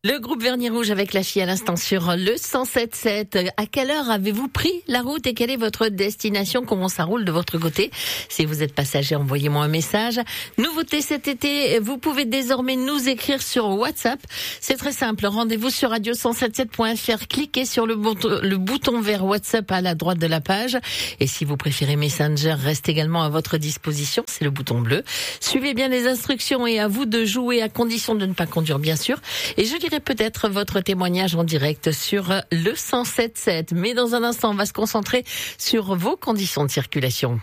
Le groupe Vernis Rouge avec la fille à l'instant sur le 107.7. À quelle heure avez-vous pris la route et quelle est votre destination? Comment ça roule de votre côté? Si vous êtes passager, envoyez-moi un message. Nouveauté cet été, vous pouvez désormais nous écrire sur WhatsApp. C'est très simple. Rendez-vous sur radio177.fr. Cliquez sur le bouton vert WhatsApp à la droite de la page. Et si vous préférez Messenger, reste également à votre disposition. C'est le bouton bleu. Suivez bien les instructions et à vous de jouer à condition de ne pas conduire, bien sûr. Et je dirais peut-être votre témoignage en direct sur le 107.7. Mais dans un instant, on va se concentrer sur vos conditions de circulation.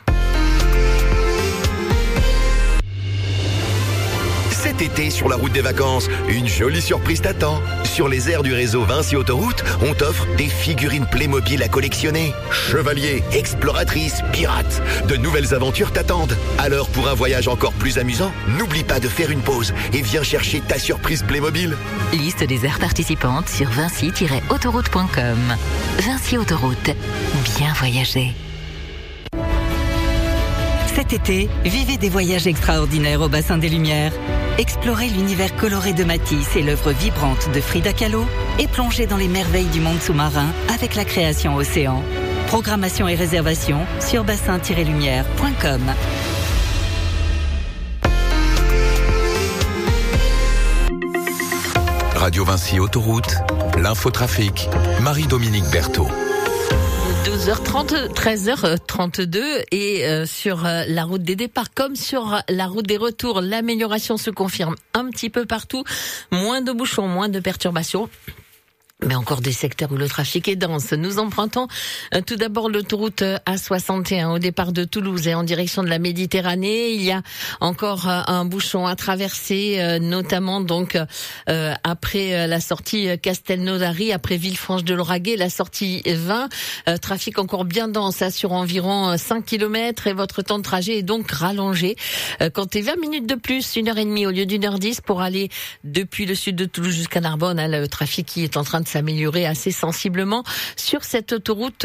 Cet été, sur la route des vacances, une jolie surprise t'attend. Sur les aires du réseau Vinci Autoroute, on t'offre des figurines Playmobil à collectionner. Chevaliers, exploratrices, pirates, de nouvelles aventures t'attendent. Alors pour un voyage encore plus amusant, n'oublie pas de faire une pause et viens chercher ta surprise Playmobil. Liste des aires participantes sur vinci-autoroute.com. Vinci Autoroute, bien voyager. Cet été, vivez des voyages extraordinaires au bassin des Lumières. Explorez l'univers coloré de Matisse et l'œuvre vibrante de Frida Kahlo et plongez dans les merveilles du monde sous-marin avec la création Océan. Programmation et réservation sur bassin-lumière.com. Radio Vinci Autoroute, l'infotrafic, Marie-Dominique Berthaud. 12h30, 13h32 et sur la route des départs comme sur la route des retours, l'amélioration se confirme un petit peu partout. Moins de bouchons, moins de perturbations. Mais encore des secteurs où le trafic est dense. Nous empruntons tout d'abord l'autoroute A61 au départ de Toulouse et en direction de la Méditerranée. Il y a encore un bouchon à traverser, notamment donc après la sortie Castelnaudary, après Villefranche-de-Lauragais, la sortie 20. Trafic encore bien dense sur environ 5 km et votre temps de trajet est donc rallongé. Comptez 20 minutes de plus, 1h30 au lieu d'1h10 pour aller depuis le sud de Toulouse jusqu'à Narbonne. Le trafic qui est en train de s'améliorer assez sensiblement sur cette autoroute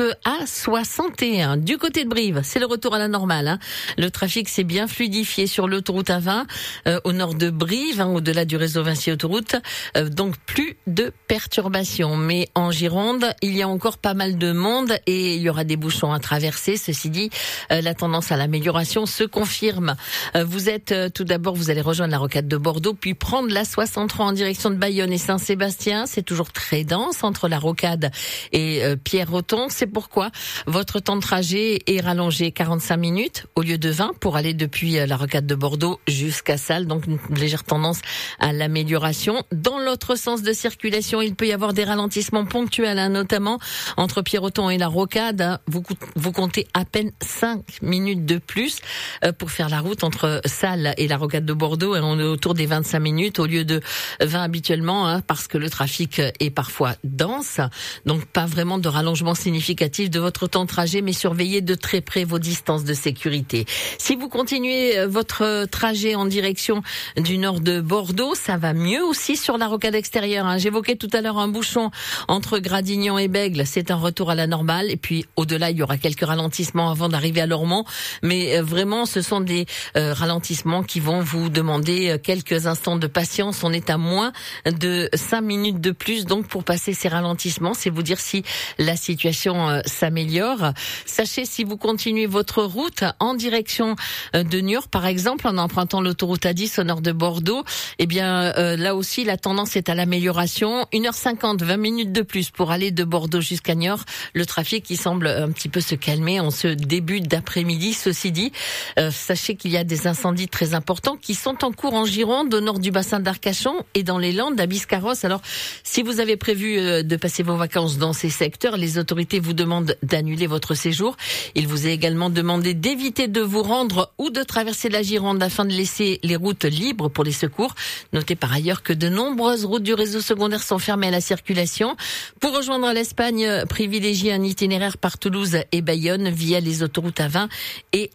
A61. Du côté de Brive, c'est le retour à la normale. Le trafic s'est bien fluidifié sur l'autoroute A20 au nord de Brive, au-delà du réseau Vinci Autoroute. Donc plus de perturbations. Mais en Gironde, il y a encore pas mal de monde et il y aura des bouchons à traverser. Ceci dit, la tendance à l'amélioration se confirme. Vous allez rejoindre la rocade de Bordeaux, puis prendre la 63 en direction de Bayonne et Saint-Sébastien. C'est toujours très dense entre la rocade et Pierre-Roton. C'est pourquoi votre temps de trajet est rallongé 45 minutes au lieu de 20 pour aller depuis la rocade de Bordeaux jusqu'à Salles. Donc une légère tendance à l'amélioration. Dans l'autre sens de circulation, il peut y avoir des ralentissements ponctuels, notamment entre Pierre-Roton et la rocade. Vous comptez à peine 5 minutes de plus pour faire la route entre Salles et la rocade de Bordeaux. On est autour des 25 minutes au lieu de 20 habituellement, parce que le trafic est parfois dense, donc pas vraiment de rallongement significatif de votre temps de trajet, mais surveillez de très près vos distances de sécurité. Si vous continuez votre trajet en direction du nord de Bordeaux, ça va mieux aussi sur la rocade extérieure. J'évoquais tout à l'heure un bouchon entre Gradignan et Bègles, c'est un retour à la normale, et puis au-delà il y aura quelques ralentissements avant d'arriver à Lormont, mais vraiment ce sont des ralentissements qui vont vous demander quelques instants de patience. On est à moins de 5 minutes de plus donc pour passer ces ralentissements, c'est vous dire si la situation s'améliore. Sachez, si vous continuez votre route en direction de Niort, par exemple, en empruntant l'autoroute A10 au nord de Bordeaux, eh bien là aussi la tendance est à l'amélioration. 1h50, 20 minutes de plus pour aller de Bordeaux jusqu'à Niort. Le trafic qui semble un petit peu se calmer en ce début d'après-midi. Ceci dit, sachez qu'il y a des incendies très importants qui sont en cours en Gironde, au nord du bassin d'Arcachon et dans les Landes, à Biscarrosse. Alors, si vous avez prévu de passer vos vacances dans ces secteurs, les autorités vous demandent d'annuler votre séjour. Il vous est également demandé d'éviter de vous rendre ou de traverser la Gironde afin de laisser les routes libres pour les secours. Notez par ailleurs que de nombreuses routes du réseau secondaire sont fermées à la circulation. Pour rejoindre l'Espagne, privilégiez un itinéraire par Toulouse et Bayonne via les autoroutes A20 et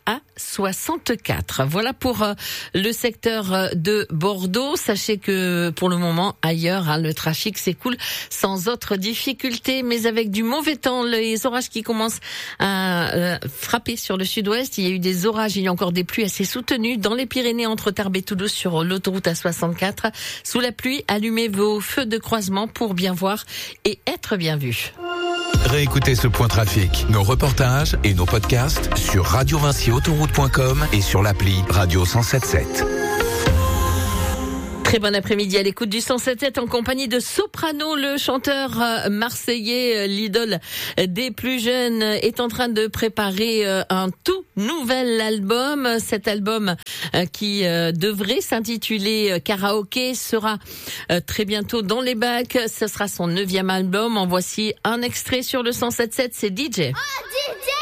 A64. Voilà pour le secteur de Bordeaux. Sachez que pour le moment, ailleurs, le trafic s'écoule sans autre difficulté, mais avec du mauvais temps. Les orages qui commencent à frapper sur le sud-ouest. Il y a eu des orages, il y a encore des pluies assez soutenues dans les Pyrénées entre Tarbes et Toulouse sur l'autoroute A64. Sous la pluie, allumez vos feux de croisement pour bien voir et être bien vu. Réécoutez ce point trafic, nos reportages et nos podcasts sur radiovinciautoroute.com et sur l'appli Radio 107.7. Très bon après-midi à l'écoute du 107.7 en compagnie de Soprano, le chanteur marseillais, l'idole des plus jeunes, est en train de préparer un tout nouvel album. Cet album qui devrait s'intituler Karaoké sera très bientôt dans les bacs. Ce sera son 9e album. En voici un extrait sur le 107.7, c'est DJ. Oh, DJ!